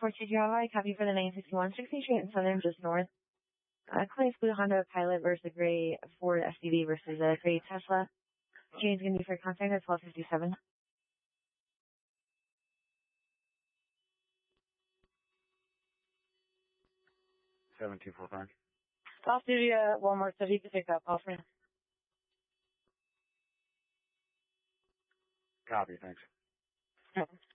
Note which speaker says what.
Speaker 1: 4-2 Java, copy for the 961, 60 Street in Southern, just north. Claims Blue Honda Pilot versus a gray Ford SUV versus a gray Tesla. Jane's going to be for contact at 1257.
Speaker 2: 7245.
Speaker 1: I'll do you one more so you can pick up, Alfred.
Speaker 2: Copy, thanks.